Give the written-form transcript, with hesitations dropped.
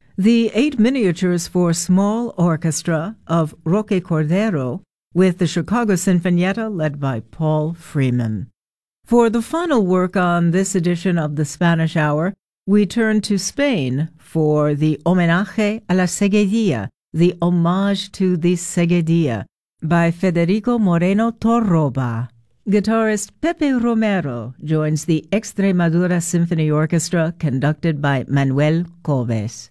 The 8 miniatures for small orchestra of Roque Cordero with the Chicago Sinfonietta led by Paul Freeman. For the final work on this edition of the Spanish Hour, we turn to Spain for the Homenaje a la Seguedilla, the Homage to the Seguedilla, by Federico Moreno Torroba. Guitarist Pepe Romero joins the Extremadura Symphony Orchestra conducted by Manuel Coves.